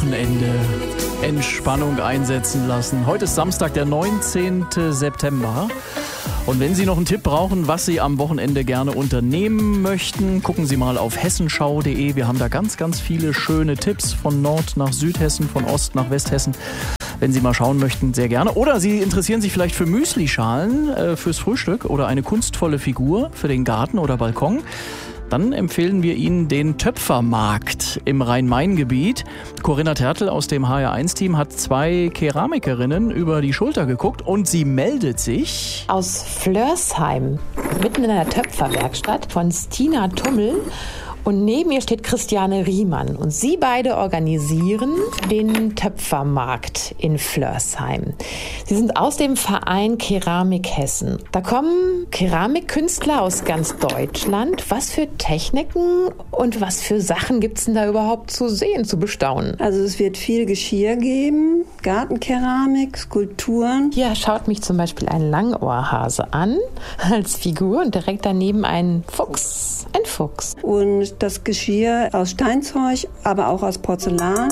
Wochenende Entspannung einsetzen lassen. Heute ist Samstag, der 19. September. Und wenn Sie noch einen Tipp brauchen, was Sie am Wochenende gerne unternehmen möchten, gucken Sie mal auf hessenschau.de. Wir haben da ganz, ganz viele schöne Tipps von Nord nach Südhessen, von Ost nach Westhessen. Wenn Sie mal schauen möchten, sehr gerne. Oder Sie interessieren sich vielleicht für Müslischalen fürs Frühstück oder eine kunstvolle Figur für den Garten oder Balkon. Dann empfehlen wir Ihnen den Töpfermarkt im Rhein-Main-Gebiet. Corinna Tertel aus dem HR1-Team hat 2 Keramikerinnen über die Schulter geguckt und sie meldet sich aus Flörsheim, mitten in einer Töpferwerkstatt von Stina Tummel. Und neben ihr steht Christiane Riemann. Und sie beide organisieren den Töpfermarkt in Flörsheim. Sie sind aus dem Verein Keramik Hessen. Da kommen Keramikkünstler aus ganz Deutschland. Was für Techniken und was für Sachen gibt es denn da überhaupt zu sehen, zu bestaunen? Also es wird viel Geschirr geben, Gartenkeramik, Skulpturen. Hier schaut mich zum Beispiel ein Langohrhase an als Figur und direkt daneben ein Fuchs. Ein Fuchs. Und das Geschirr aus Steinzeug, aber auch aus Porzellan.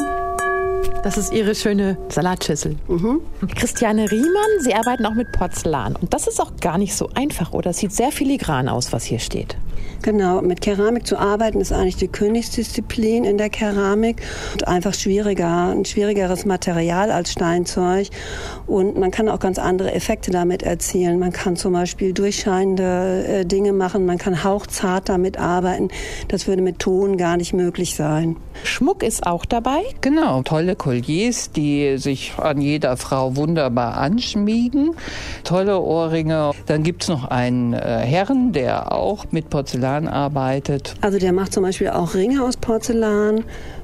Das ist Ihre schöne Salatschüssel. Christiane Riemann, Sie arbeiten auch mit Porzellan. Und das ist auch gar nicht so einfach, oder? Es sieht sehr filigran aus, was hier steht. Genau, mit Keramik zu arbeiten ist eigentlich die Königsdisziplin in der Keramik. Und einfach ein schwierigeres Material als Steinzeug. Und man kann auch ganz andere Effekte damit erzielen. Man kann zum Beispiel durchscheinende Dinge machen, man kann hauchzart damit arbeiten. Das würde mit Ton gar nicht möglich sein. Schmuck ist auch dabei? Genau, tolle Colliers, die sich an jeder Frau wunderbar anschmiegen. Tolle Ohrringe. Dann gibt es noch einen Herrn, der auch mit Porzellan arbeitet. Also der macht zum Beispiel auch Ringe aus Porzellan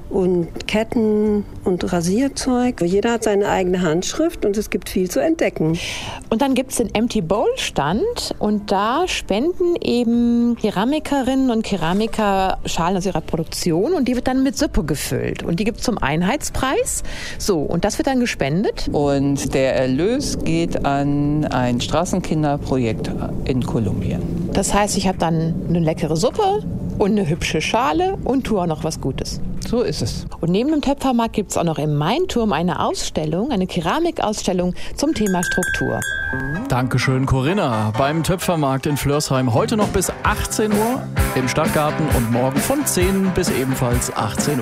und Ketten und Rasierzeug. Jeder hat seine eigene Handschrift und es gibt viel zu entdecken. Und dann gibt es den Empty Bowl Stand und da spenden eben Keramikerinnen und Keramiker Schalen aus ihrer Produktion und die wird dann mit Suppe gefüllt und die gibt es zum Einheitspreis. So, und das wird dann gespendet. Und der Erlös geht an ein Straßenkinderprojekt in Kolumbien. Das heißt, ich habe dann eine leckere Suppe und eine hübsche Schale und tue auch noch was Gutes. So ist es. Und neben dem Töpfermarkt gibt es auch noch im Mainturm eine Ausstellung, eine Keramikausstellung zum Thema Struktur. Dankeschön, Corinna. Beim Töpfermarkt in Flörsheim heute noch bis 18 Uhr im Stadtgarten und morgen von 10 bis ebenfalls 18 Uhr.